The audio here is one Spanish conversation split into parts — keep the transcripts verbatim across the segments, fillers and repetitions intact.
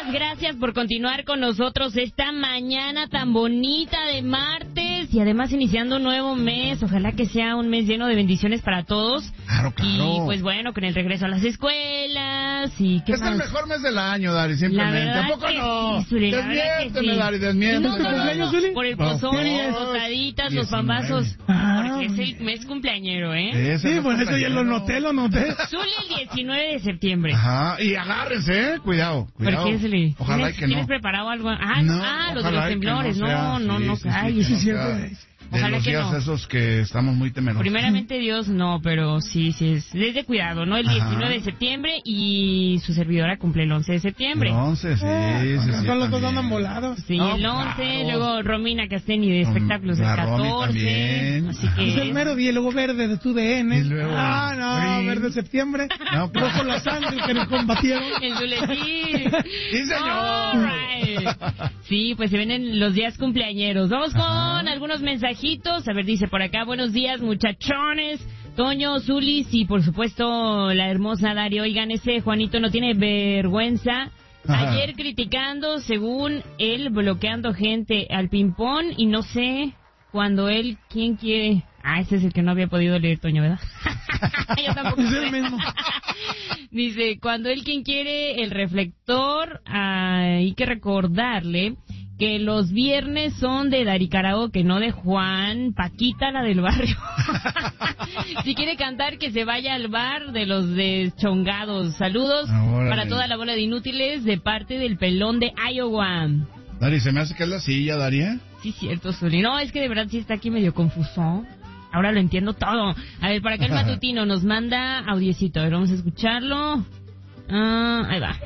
gracias por continuar con nosotros esta mañana tan bonita de martes y además iniciando un nuevo mes. Ojalá que sea un mes lleno de bendiciones para todos. Claro, claro. Y pues bueno, con el regreso a las escuelas y ¿qué Es más? el mejor mes del año, Dari, simplemente. ¿A poco no? Sí, Zuli, desmiénteme, sí. Dari, desmiénteme. No, no, no, no, por el pozole, las tostaditas, los pambazos. Ah, Porque es el mes cumpleañero, ¿eh? Ese sí, es por eso ya lo cumpleañero. noté, lo noté. Zuli el diecinueve de septiembre. Ajá, y agárrense, ¿eh? Cuidado, cuidado. ¿Por qué, Zuli? Ojalá ¿Tienes, que no. ¿Tienes preparado algo? Ah, No, ah lo de ojalá los y que temblores. no No, sea. no, Sí, no. sí, Ay, sí, eso que es no cierto. sea de Ojalá los que días no. esos que estamos muy temerosos. Primeramente Dios, no, pero sí, sí, es, es de cuidado, ¿no? El Ajá. diecinueve de septiembre y su servidora cumple el once de septiembre. El once, sí, sí, sí. Son los dos también. andan volados. Sí, No, el once, claro. luego Romina Casteni de Rom- espectáculos el la Romy catorce. también. Así Ajá. Es el que... mero día, y luego verde de tu D N. Y luego Ah, no, green. verde de septiembre. No, pues. Rojo los ángeles que nos combatieron. El Zuletín. Sí, señor. All right. Sí, pues se vienen los días cumpleañeros. Vamos con Ajá. algunos mensajitos. A ver, dice por acá, buenos días, muchachones. Toño, Zulis y por supuesto la hermosa Dario. Oigan, ese Juanito no tiene vergüenza. Ajá. Ayer criticando, según él, bloqueando gente al ping-pong y no sé cuando él, ¿quién quiere? Ah, ese es el que no había podido leer, Toño, ¿verdad? Yo tampoco Es sé. el mismo. Dice, cuando él quien quiere el reflector, hay que recordarle que los viernes son de Dari Karaoke, no de Juan, Paquita, la del barrio. Si quiere cantar, que se vaya al bar de los deschongados. Saludos Órale. para toda la bola de inútiles de parte del pelón de Iowa. Dari, se me hace que es la silla, Dari, ¿eh? Sí, cierto, Zuli. No, es que de verdad sí está aquí medio confuso. Ahora lo entiendo todo. A ver, para acá el matutino nos manda audiecito. A ver, vamos a escucharlo. Ah, ahí va.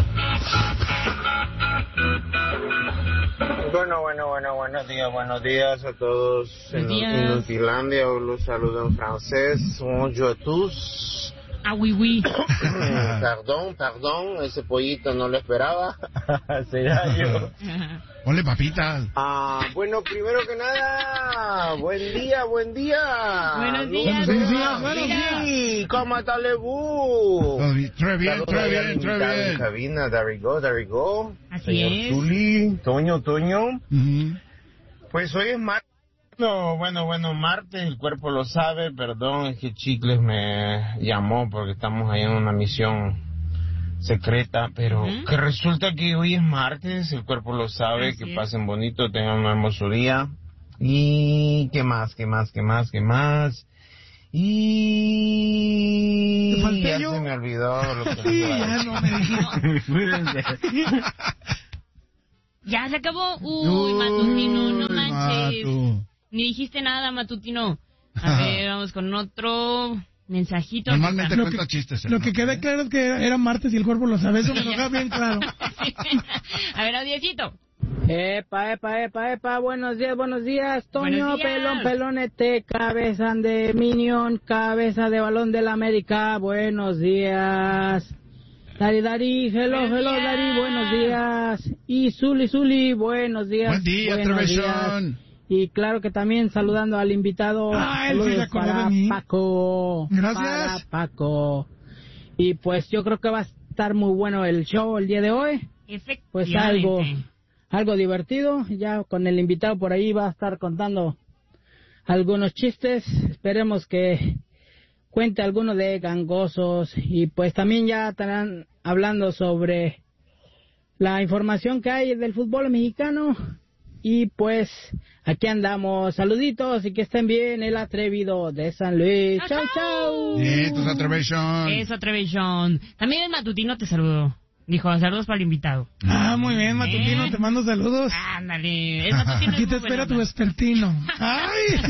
Bueno, bueno, bueno, buenos días, buenos días a todos en Buenos días. Inutilandia. Los saludo en francés. Bonjour a tous. Ah, oui, oui. Perdón, perdón, ese pollito no lo esperaba. Será yo. Ponle papitas. Ah, bueno, primero que nada, buen día, buen día. Buenos días. Buenos días, buenos días. Sí, ¿cómo está Lebu? Todo bien, Très bien, Saludos très ahí al bien, invitado très en bien. cabina, there we go, there we go. Así Señor es. Zuli, Toño, Toño. Ujú. Pues hoy es martes. No, bueno, bueno, martes, el cuerpo lo sabe, perdón, es que Chicles me llamó porque estamos ahí en una misión secreta, pero Ujú. que resulta que hoy es martes, el cuerpo lo sabe, Así que es. pasen bonito, tengan un hermoso día. Y qué más, qué más, qué más, qué más. Y ¿Te falté ya yo? se me olvidó lo que Sí, iba a ya decir. no me dijiste. Ya se acabó. Uy, matutino, no Uy, manches. Matu. Ni dijiste nada, matutino. A ver, vamos con otro mensajito. Normalmente Lo cuenta que- chistes. ¿eh? Lo que queda claro es que era, era martes y el cuerpo lo sabe. Eso me lo deja bien claro. A ver, audiecito. Epa, epa, epa, epa, buenos días, buenos días, Toño, Buenos días. pelón, pelonete, cabeza de Minion, cabeza de balón de la América, buenos días. Dari, Dari, hello, Buenos hello, días. Dari, buenos días. Y Zuli, Zuli, buenos días. Buen día, buenos Trevechón. días. Y claro que también saludando al invitado. Ah, él sí saludos se acordó para de mí. Paco. Gracias. Para Paco. Y pues yo creo que va a estar muy bueno el show el día de hoy. Pues algo, algo divertido. Ya con el invitado por ahí va a estar contando algunos chistes. Esperemos que cuente alguno de gangosos. Y pues también ya estarán hablando sobre la información que hay del fútbol mexicano. Y pues aquí andamos. Saluditos y que estén bien. El atrevido de San Luis. Chau, chau. Bien, tus Atrevision. Eso, Trevechón. También el matutino te saludó. Dijo, saludos para el invitado. Ah, muy bien, Matutino, ¿Eh? te mando saludos. Ándale. El matutino Aquí es te muy espera tu buena onda. vespertino. ¡Ay!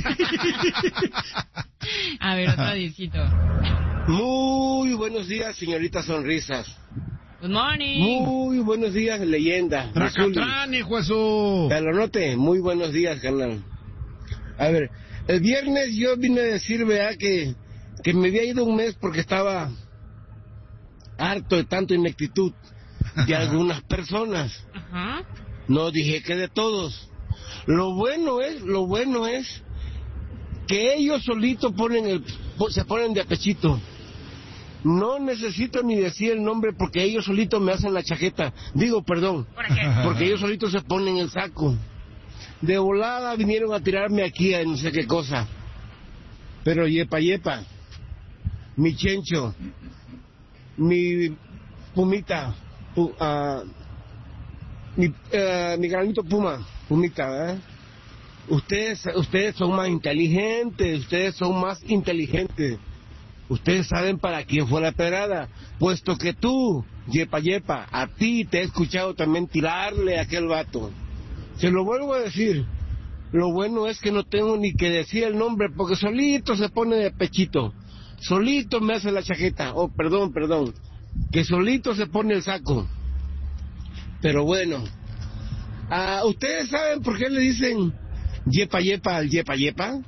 A ver, otro audiecito. Muy buenos días, señorita Sonrisas. Good morning. Muy buenos días, leyenda. Zuli. Tracatrán, hijo de su. Te lo note. Muy buenos días, carnal. A ver, el viernes yo vine a decir, vea, que, que me había ido un mes porque estaba harto de tanta ineptitud de algunas personas. Ajá. No dije que de todos. Lo bueno es, lo bueno es que ellos solitos ponen el, se ponen de apechito. No necesito ni decir el nombre porque ellos solitos me hacen la chaqueta. Digo, perdón, ¿Por qué? porque ellos solitos se ponen el saco. De volada vinieron a tirarme aquí a no sé qué cosa. Pero yepa yepa, mi chencho, mi pumita, pu, uh, mi, uh, mi granito puma, pumita, ¿eh? Ustedes, ustedes son más inteligentes, ustedes son más inteligentes. Ustedes saben para quién fue la pedrada, puesto que tú, yepa yepa, a ti te he escuchado también tirarle a aquel vato. Se lo vuelvo a decir, lo bueno es que no tengo ni que decir el nombre, porque solito se pone de pechito, solito me hace la chaqueta, oh, perdón, perdón, que solito se pone el saco. Pero bueno, uh, ¿ustedes saben por qué le dicen yepa yepa al yepa yepa?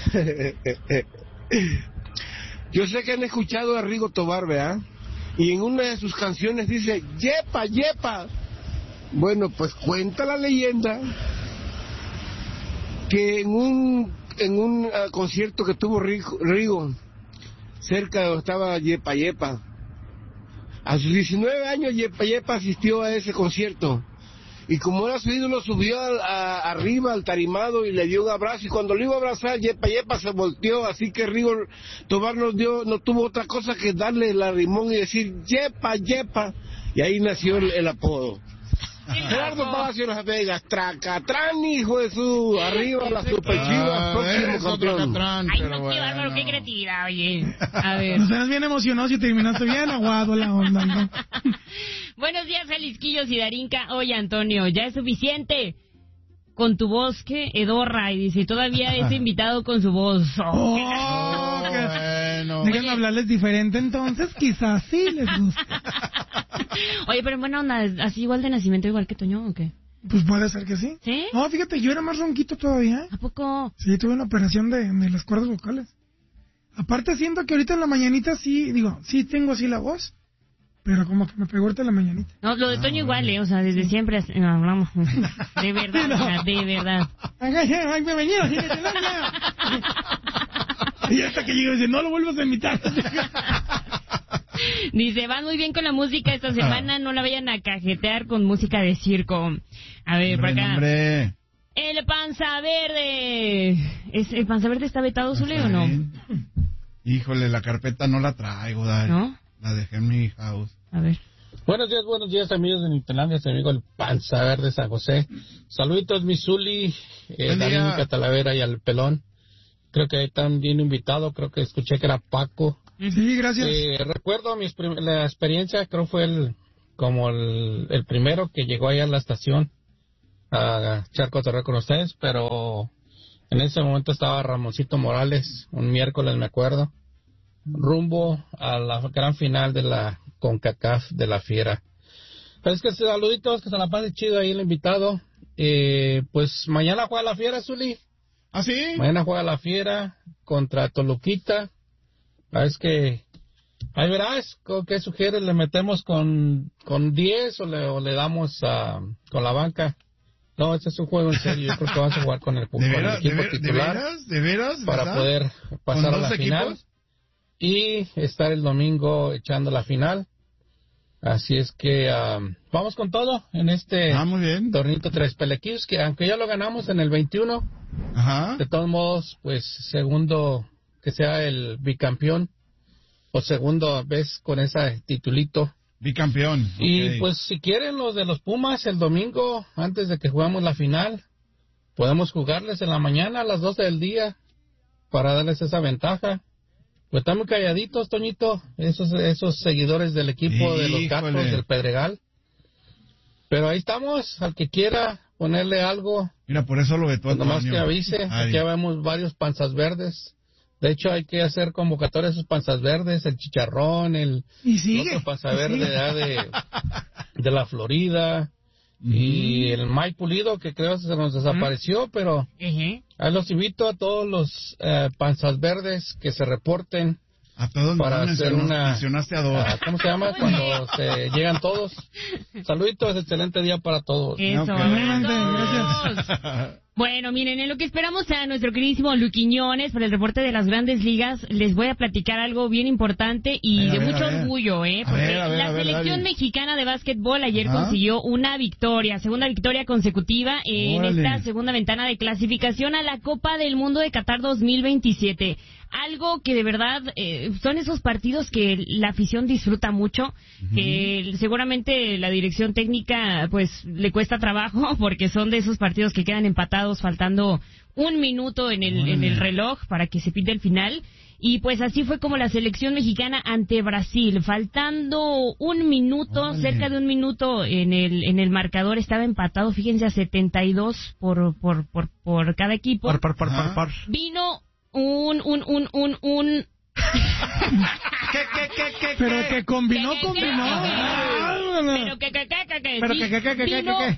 Yo sé que han escuchado a Rigo Tobar, ¿verdad? Y en una de sus canciones dice yepa yepa. Bueno, pues cuenta la leyenda que en un en un uh, concierto que tuvo Rigo, Rigo cerca de donde estaba Yepa Yepa, a sus diecinueve años Yepa Yepa asistió a ese concierto y como era su ídolo subió a, a, arriba al tarimado y le dio un abrazo, y cuando le iba a abrazar Yepa Yepa se volteó, así que Rigo Tobar nos dio, no tuvo otra cosa que darle la rimón y decir Yepa Yepa, y ahí nació el, el apodo. Gerardo Palacio Las Vegas, Tracatrán, hijo de su, arriba la Superchivas, próximo campeón. Ay, no, qué bárbaro, qué creatividad, oye. A ver. Nos eras bien emocionados y terminaste bien aguado la onda, ¿no? Buenos días, Jalisquillos y Darinka. Oye, Antonio, ya es suficiente con tu voz que edorra, y dice, todavía es invitado con su voz. Oh, oh, bueno. Dejen hablarles diferente, entonces quizás sí les gusta. Oye, pero en buena onda, ¿así igual de nacimiento igual que Toño o qué? Pues puede ser que sí. ¿Sí? No, fíjate, yo era más ronquito todavía. ¿A poco? Sí, tuve una operación de, de las cuerdas vocales. Aparte siento que ahorita en la mañanita sí, digo, sí tengo así la voz, pero como que me pegó ahorita la mañanita. No, lo de Toño ah, igual, ¿eh? O sea, desde siempre no, hablamos. De verdad, no. O sea, de verdad. Ay, me venía, así que te y hasta que llego y dice, no lo vuelvas a invitar. Dice, van muy bien con la música esta semana, no la vayan a cajetear con música de circo. A ver, por acá. Hombre. El Panza Verde. ¿Es, ¿El Panza Verde está vetado, Zule, o no? Híjole, la carpeta no la traigo, Dari. ¿No? La dejé en mi house. A ver. Buenos días, buenos días, amigos de Nitelandia, es amigo el Panza Verde San José. Saluditos, mi Zuli, eh, Darinka, Talavera y al Pelón. Creo que están bien invitados, creo que escuché que era Paco. Sí, gracias. Eh, recuerdo mi la experiencia, creo fue el como el, el primero que llegó allá a la estación a echar cotorreo con ustedes, pero en ese momento estaba Ramoncito Morales, un miércoles me acuerdo, rumbo a la gran final de la CONCACAF de la Fiera. Pues es que saluditos, que se la pase chido ahí el invitado. Eh, pues mañana juega la Fiera, Zuli. ¿Ah, sí? Mañana juega la Fiera contra Toluquita. Es que, ahí verás, ¿qué sugieres? ¿Le metemos con con diez o le, o le damos a, con la banca? No, este es un juego en serio. Yo creo que vamos a jugar con el, con el equipo de titular. ¿De veras? ¿De veras? Para ¿verdad? poder pasar a la equipos? final y estar el domingo echando la final. Así es que um, vamos con todo en este ah, muy bien. tornito Tres Pelequillos, que aunque ya lo ganamos en el veintiuno, ajá, de todos modos, pues segundo, que sea el bicampeón, o segundo vez con ese titulito. Bicampeón. Y okay. pues si quieren los de los Pumas, el domingo, antes de que jugamos la final, podemos jugarles en la mañana a las doce del día, para darles esa ventaja. Pues están muy calladitos, Toñito, esos esos seguidores del equipo de los Gatos del Pedregal. Pero ahí estamos, al que quiera ponerle algo. Mira, por eso lo vetó pues nomás que avise, aquí vemos varios panzas verdes. De hecho, hay que hacer convocatoria a esos panzas verdes, el Chicharrón, el, el otro panza verde de, de la Florida, mm. y el Mike Pulido, que creo que se nos desapareció, mm. pero uh-huh. ahí los invito a todos los eh, panzas verdes que se reporten A todos para no, hacer no, una... mencionaste a dos. ¿Cómo se llama? Cuando se llegan todos. Saluditos, excelente día para todos. Eso, Okay. gracias. Bueno, miren, en lo que esperamos a nuestro queridísimo Luis Quiñones para el reporte de las Grandes Ligas, les voy a platicar algo bien importante y a ver, de a ver, mucho a ver. orgullo, ¿eh? A Porque ver, a ver, la a ver, selección dale. mexicana de básquetbol ayer Ajá. consiguió una victoria, segunda victoria consecutiva en Órale. esta segunda ventana de clasificación a la Copa del Mundo de Qatar dos mil veintisiete. Algo que de verdad eh, son esos partidos que la afición disfruta mucho, uh-huh. que seguramente la dirección técnica pues le cuesta trabajo porque son de esos partidos que quedan empatados faltando un minuto en el, en el reloj para que se pinte el final. Y pues así fue como la selección mexicana ante Brasil, faltando un minuto, Órale. cerca de un minuto en el en el marcador, estaba empatado, fíjense, a setenta y dos por por por por cada equipo. Par, par, par, par, par. Vino un un un un un ¿Qué, qué, qué, qué, Pero qué? que combinó, ¿Qué, qué, qué, combinó. Pero que, que, que, que, que, Pero sí, que, que, que, que, que, vino que.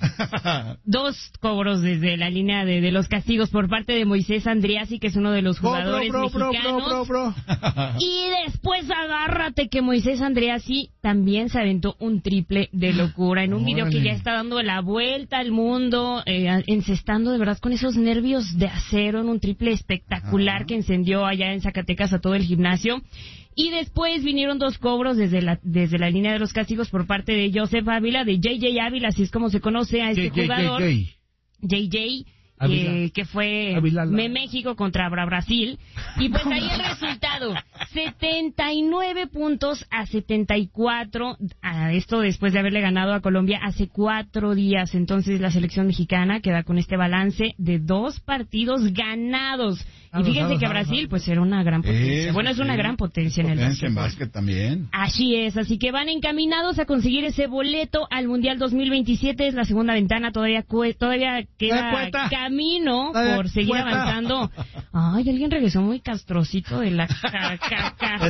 dos cobros desde la línea de, de los castigos por parte de Moisés Andriasi, que es uno de los Bro, jugadores bro, bro, mexicanos. bro, bro, bro, bro. Y después agárrate que Moisés Andriasi también se aventó un triple de locura en un video que ya está dando la vuelta al mundo, eh, encestando de verdad con esos nervios de acero en un triple espectacular Ajá. que encendió allá en Zacatecas a todo el gimnasio. Y después vinieron dos cobros desde la desde la línea de los castigos por parte de Joseph Ávila, de J J Ávila, así es como se conoce a este J J, jugador. J J. J J, Ávila. eh, que fue Ávila. Me México contra Bra- Brasil. Y pues ahí el resultado, setenta y nueve puntos a setenta y cuatro, a esto después de haberle ganado a Colombia hace cuatro días. Entonces la selección mexicana queda con este balance de dos partidos ganados. Y Vamos, fíjense vamos, que vamos, Brasil vamos. pues era una gran potencia. Sí, Bueno, es sí. una gran potencia en el Potencia en básquetbol. básquet también. Así es, así que van encaminados a conseguir ese boleto al Mundial dos mil veintisiete, es la segunda ventana, todavía cue- todavía queda cuenta. camino Dale por seguir cuenta. avanzando. Ay, alguien regresó muy castrocito de la ca- ca- ca-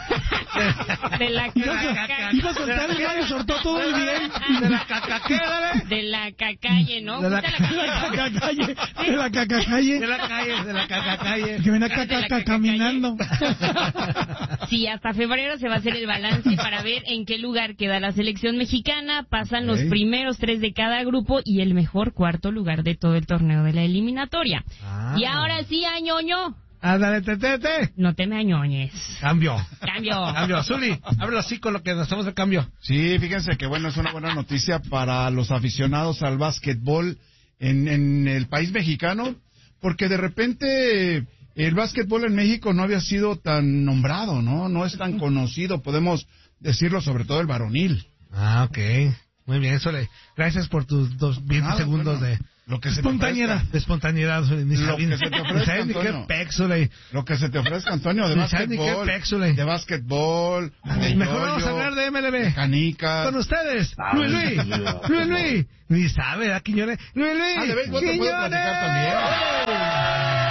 de la ca- ca- Iba a soltar el gallo, soltó todo muy bien. De la caca, ¿qué, dale? de la cacalle, ¿no? De la Gusta la De la calle, ¿no? cacacalle, de la cacacalle. De la calle, de la caca calle. Que viene De la acá cacacalle. caminando. Sí, hasta febrero se va a hacer el balance para ver en qué lugar queda la selección mexicana. Pasan Ok. los primeros tres de cada grupo y el mejor cuarto lugar de todo el torneo de la eliminatoria. Ah. Y ahora sí, añoño, Ándale, tete, tete. no te me añoñes. Cambio. Cambio. Cambio. Zuli, ábrelo así con lo que nos estamos de cambio. Sí, fíjense que bueno, es una buena noticia para los aficionados al básquetbol en, en el país mexicano, porque de repente el básquetbol en México no había sido tan nombrado, ¿no? No es tan conocido, podemos decirlo, sobre todo el varonil. Ah, ok. Muy bien, Zuli. Gracias por tus dos veinte Nada, segundos bueno, de lo que se te espontaneidad. ofrezca. de espontaneidad, Zuli. Ni Lo sabes que se te ofrezca, ni sabes ni qué Antonio. pex, Zuli. Lo que se te ofrezca, Antonio, de Ni sabes ni qué básquetbol, pex, Zuli. de básquetbol, de Mejor vamos a yoyo, hablar de M L de B. canicas. Con ustedes, Luis Luis, Luis Luis, ni sabe, ¿a Quiñones? Luis Luis, Ah, de béisbol te puedo Quiñones. platicar también.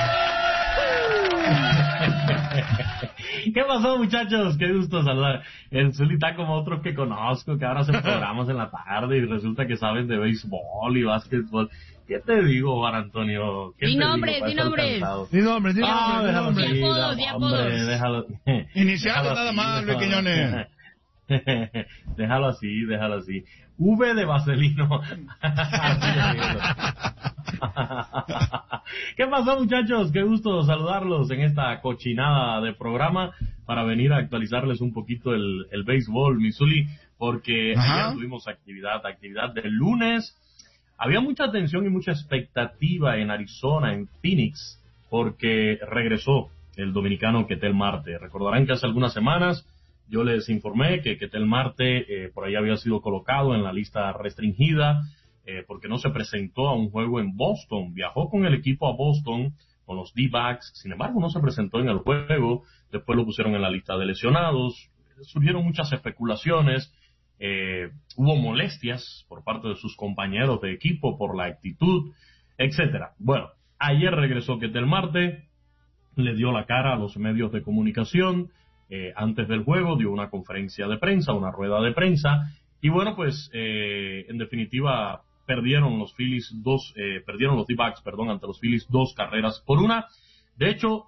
¿Qué pasó, muchachos? Qué gusto saludar. El Zuli está como otros que conozco, que ahora hacen programas en la tarde y resulta que saben de béisbol y básquetbol. ¿Qué te digo, Juan Antonio? ¿Qué Di te nombres, digo para di estar nombres. cansado? Di nombres, di Ah, nombres, di déjalo nombres. así, Di apodos, da- di hombre, apodos. déjalo. Iniciales déjalo nada así, más, Luis déjalo- Quiñones. Déjalo así, déjalo así. V de Vaselino. Así le digo. ¿Qué pasó, muchachos? Qué gusto saludarlos en esta cochinada de programa para venir a actualizarles un poquito el, el béisbol, Missouri, porque Ajá. ayer tuvimos actividad, actividad del lunes. Había mucha atención y mucha expectativa en Arizona, en Phoenix, porque regresó el dominicano Ketel Marte. Recordarán que hace algunas semanas yo les informé que Ketel Marte eh, por ahí había sido colocado en la lista restringida eh, porque no se presentó a un juego en Boston. Viajó con el equipo a Boston, con los D-backs, sin embargo no se presentó en el juego. Después lo pusieron en la lista de lesionados. Surgieron muchas especulaciones. Eh, hubo molestias por parte de sus compañeros de equipo por la actitud, etcétera. Bueno, ayer regresó Ketel Marte, le dio la cara a los medios de comunicación. Eh, antes del juego dio una conferencia de prensa, una rueda de prensa, y bueno, pues eh, en definitiva perdieron los Phillies dos, eh, perdieron los D-backs, perdón, ante los Phillies dos carreras por una. De hecho,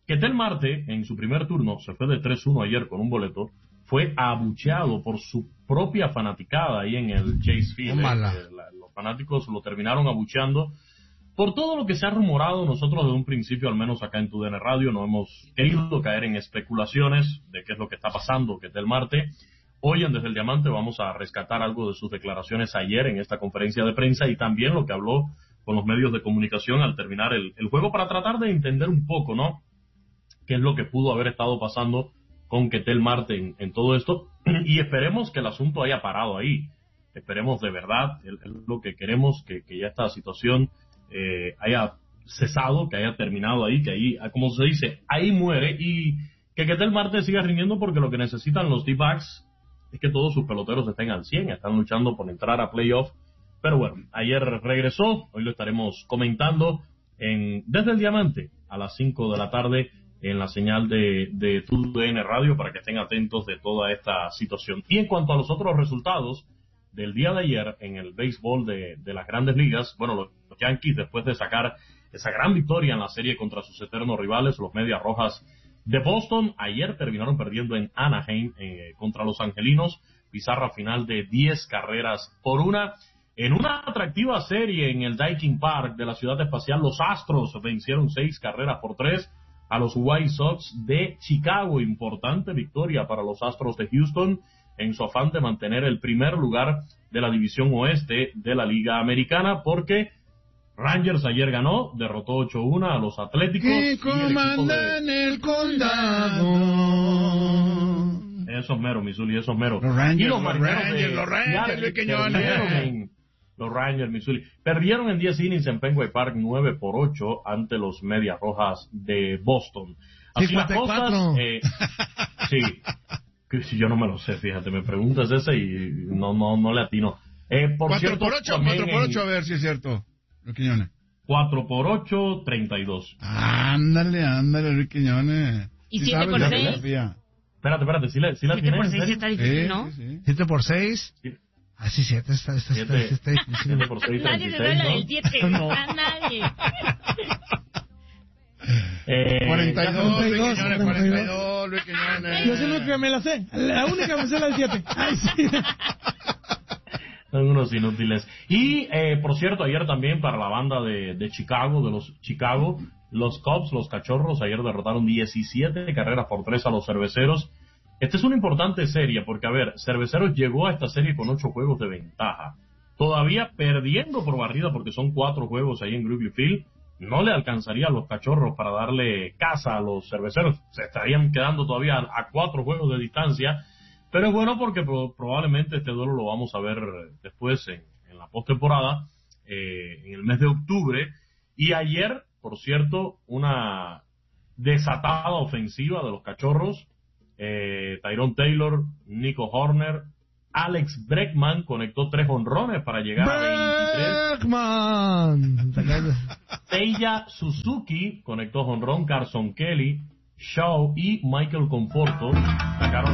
Ketel Marte, en su primer turno, se fue de tres uno ayer con un boleto, fue abucheado por su propia fanaticada ahí en el Chase Field. Eh, la, los fanáticos lo terminaron abucheando por todo lo que se ha rumorado. Nosotros desde un principio, al menos acá en Tu D N Radio, no hemos querido caer en especulaciones de qué es lo que está pasando Ketel Marte. Hoy en Desde el Diamante vamos a rescatar algo de sus declaraciones ayer en esta conferencia de prensa y también lo que habló con los medios de comunicación al terminar el, el juego para tratar de entender un poco, ¿no?, qué es lo que pudo haber estado pasando con Ketel Marte en, en todo esto, y esperemos que el asunto haya parado ahí. Esperemos de verdad, es lo que queremos, que, que ya esta situación eh, haya cesado, que haya terminado ahí, que ahí, como se dice, ahí muere, y que Ketel Marte siga rindiendo, porque lo que necesitan los D-backs es que todos sus peloteros estén al cien, están luchando por entrar a playoff. Pero bueno, ayer regresó, hoy lo estaremos comentando en Desde el Diamante a las cinco de la tarde en la señal de, de Tu D N Radio, para que estén atentos de toda esta situación. Y en cuanto a los otros resultados del día de ayer en el béisbol de, de las Grandes Ligas, bueno, los, los Yankees, después de sacar esa gran victoria en la serie contra sus eternos rivales, los Medias Rojas de Boston, ayer terminaron perdiendo en Anaheim eh, contra los Angelinos, pizarra final de diez carreras por una. En una atractiva serie en el Daikin Park de la Ciudad Espacial, los Astros vencieron seis carreras por tres a los White Sox de Chicago. Importante victoria para los Astros de Houston en su afán de mantener el primer lugar de la división oeste de la Liga Americana, porque Rangers ayer ganó, derrotó ocho uno a los Atléticos. Que comandan el, el condado. Esos meros, Missouri, esos meros. Los Rangers, y los, los Rangers, de, los Rangers, de perdieron los Rangers, Missouri. Perdieron en diez innings en Fenway Park nueve por ocho ante los Medias Rojas de Boston. Así cincuenta y cuatro. Las cosas, eh, sí, que si yo no me lo sé, fíjate, me preguntas ese y no no no le atino. Eh, por cuatro cierto, por ocho, cuatro por ocho, a ver si es cierto, Luis Quiñones. cuatro por ocho, treinta y dos. Ándale, ándale, Luis Quiñones. ¿Y siete por seis? Espérate, espérate, si la, si la siete por seis está difícil, sí, ¿no? Sí, sí. siete por seis. Sí. Ah, sí, siete está, está, está, está, está difícil. siete por seis, Nadie se treinta y seis, duela ¿no? del siete, No. a nadie. Eh, cuarenta y dos, Luis cuarenta y dos, Quiñones, cuarenta y dos, Luis Quiñones. Yo soy el único que me la sé. La única me sé la del siete. Ay, sí. Son unos inútiles. Y, eh, por cierto, ayer también para la banda de, de Chicago, de los Chicago, los Cubs, los Cachorros, ayer derrotaron diecisiete carreras por tres a los Cerveceros. Esta es una importante serie porque, a ver, Cerveceros llegó a esta serie con ocho juegos de ventaja. Todavía perdiendo por barrida porque son cuatro juegos ahí en Wrigley Field. No le alcanzaría a los Cachorros para darle casa a los Cerveceros. Se estarían quedando todavía a cuatro juegos de distancia. Pero es bueno porque pro- probablemente este duelo lo vamos a ver después en, en la postemporada, eh, en el mes de octubre. Y ayer, por cierto, una desatada ofensiva de los Cachorros. Eh, Tyrone Taylor, Nico Horner, Alex Bregman conectó tres honrones para llegar a Bregman. Seiya Suzuki conectó honrón, Carson Kelly, Shaw y Michael Conforto sacaron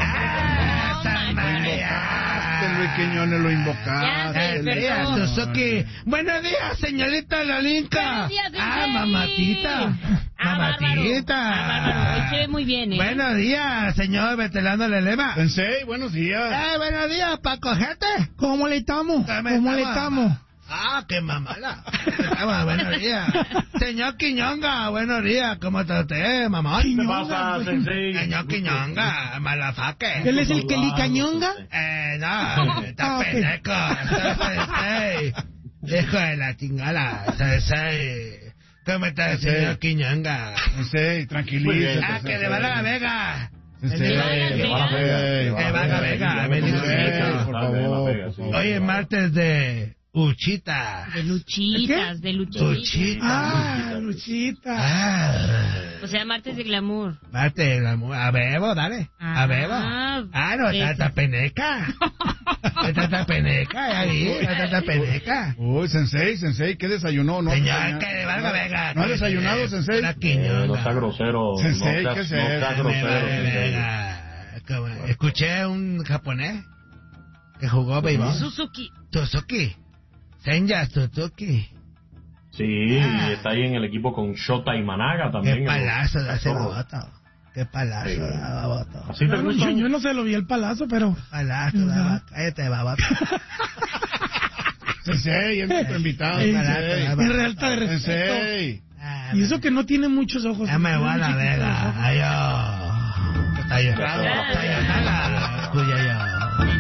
Luis Quiñones, lo invocaste. Ya sé, Suzuki. Buenos días, señorita Lalinka. Buenos días, Ah, Sensei. mamatita. Ah, Mamatita. bárbaro. Ah, bárbaro. Hoy se ve muy bien, ¿eh? Buenos días, señor veterano Lelema. Sensei, buenos días. Eh, buenos días, Paco Jete. ¿Cómo le estamos? ¿Cómo le estamos? Ah, qué mamala. Ah, buenos días. Señor Quiñonga, buenos días. ¿Cómo está usted, mamá? ¿Qué pasa, Sensei? Señor Quiñonga, malafaque. ¿Él es el que licañonga? Eh, no, está Ah, ok. pendeco. Sensei. Hijo de la chingada, Sensei. ¿Cómo está el señor Quiñonga? Sensei, tranquilízate. Ah, que le va a la Vega. Sensei, Le va a Las le va a Las Vegas. Vegas. Le va a Las Vegas, bendición. Sensei, por favor, por favor. Hoy es martes de Uchita. De luchitas, de luchitas. Uchita. Ah, Luchita. Ah. O sea, martes de glamour. Martes, la mu- a bebo, dale. A Ah, bebo. Ah, no, eso. está peneca. Está peneca, ahí, está peneca. Uy, Sensei, Sensei, ¿qué desayunó? No, Señor, no, que le valga Vega. ¿No ha desayunado, Sensei? La Eh, Quiñonga. no sea grosero. Sensei, no ¿qué seas, es no seas eso? Me grosero. vale Sensei. Vega. Como- Escuché un japonés que jugó béisbol. Suzuki. Suzuki. Senya Suzuki. Sí, ah. y está ahí en el equipo con Shota y Managa también. Qué palazo de ese Baboto. Qué palazo sí. de Baboto. ¿Así te no, yo, yo no sé, lo vi el palazo, pero... Palazo de Baboto. Cállate, Baboto. Sensei, es nuestro invitado. En realta de respeto. Ah, y eso que no tiene muchos ojos. Ya me voy a la vega. Ay, Está yo. Cuya yo.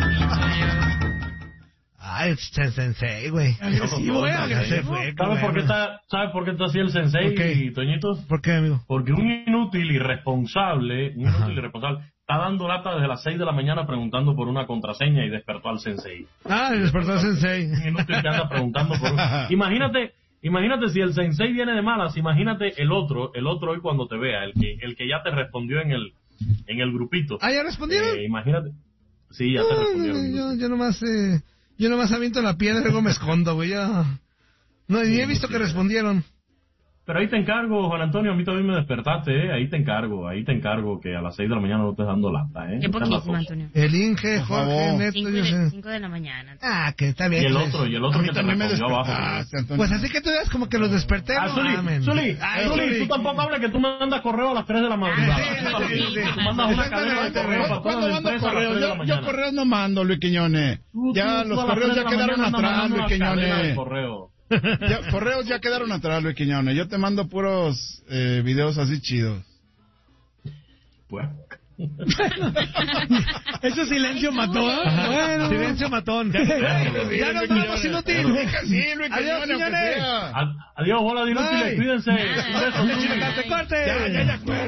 Ay, el sensei, güey. Agresivo, güey. ¿Sabes por qué está, ¿sabes por qué está así el sensei, okay. Toñitos? ¿Por qué, amigo? Porque un inútil irresponsable, un inútil irresponsable, está dando lata desde las seis de la mañana preguntando por una contraseña y despertó al sensei. Ah, y despertó al sensei. Un inútil que anda preguntando por una... Imagínate, imagínate si el sensei viene de malas, imagínate el otro, el otro hoy cuando te vea, el que, el que ya te respondió en el, en el grupito. Ah, ¿ya respondieron? Eh, imagínate. Sí, ya no, te respondieron. Yo, yo nomás, eh... Yo nomás aviento la piedra y luego me escondo, güey. Ya... No, ni he visto que respondieron. Pero ahí te encargo, Juan Antonio, a mí también me despertaste, ¿eh? Ahí te encargo, ahí te encargo que a las seis de la mañana no estés dando lata, ¿eh? Qué poquísimo, Antonio. El Inge, Jorge, Neto, cinco yo de, sé. cinco de la mañana. Ah, que está bien. Y el otro, y el otro que te respondió abajo. Pues así que tú veas como que los desperté. Ah, Zuli, Zuli, Zuli, tú tampoco hables que tú mandas correo a las tres de la madrugada. Tú mandas una cadena de correo para todas las empresas a las tres de la mañana. Yo correos no mando, Luis Quiñones. Ya, los correos ya quedaron atrás, Luis Quiñones. Ya, correos ya quedaron atrás, Luis Quiñones. Yo te mando puros eh, videos así chidos. Pues. Ese silencio mató. Bueno. Silencio matón. Ya nos vamos, inútil. Sí, Luis Adiós, Quiñones. Adiós, bola de inútiles. Cuídense. Corte. Ya, ya, ya.